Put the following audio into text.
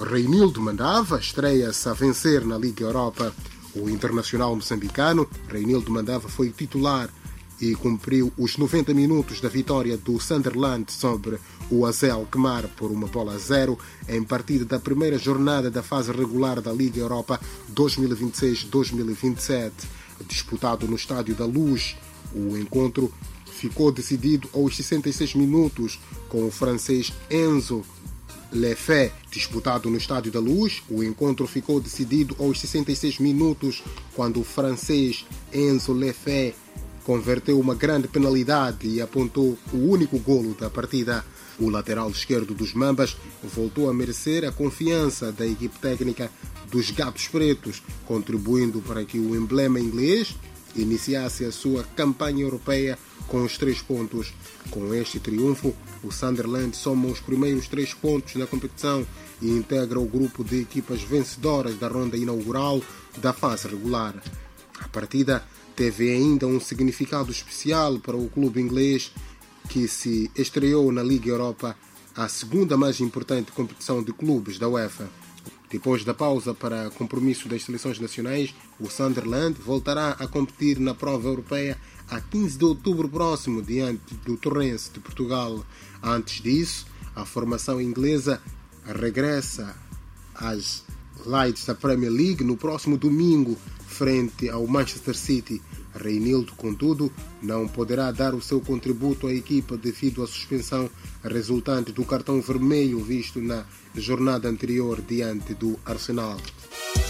Reinildo Mandava estreia-se a vencer na Liga Europa. O internacional moçambicano Reinildo Mandava foi titular e cumpriu os 90 minutos da vitória do Sunderland sobre o AZ Alkmaar por 1-0 em partida da primeira jornada da fase regular da Liga Europa 2026-2027. Disputado no Estádio da Luz, o encontro ficou decidido aos 66 minutos com o francês Enzo Lefebvre. Disputado no Estádio da Luz, o encontro ficou decidido aos 66 minutos quando o francês Enzo Lefebvre converteu uma grande penalidade e apontou o único golo da partida. O lateral esquerdo dos Mambas voltou a merecer a confiança da equipe técnica dos Gatos Pretos, contribuindo para que o emblema inglês iniciasse a sua campanha europeia com os 3 pontos. Com este triunfo, o Sunderland soma os primeiros 3 pontos na competição e integra o grupo de equipas vencedoras da ronda inaugural da fase regular. A partida teve ainda um significado especial para o clube inglês que se estreou na Liga Europa, a segunda mais importante competição de clubes da UEFA. Depois da pausa para compromisso das seleções nacionais, o Sunderland voltará a competir na prova europeia a 15 de outubro próximo, diante do Torrense de Portugal. Antes disso, a formação inglesa regressa às Lights da Premier League no próximo domingo, frente ao Manchester City. Reinildo, contudo, não poderá dar o seu contributo à equipa devido à suspensão resultante do cartão vermelho visto na jornada anterior diante do Arsenal.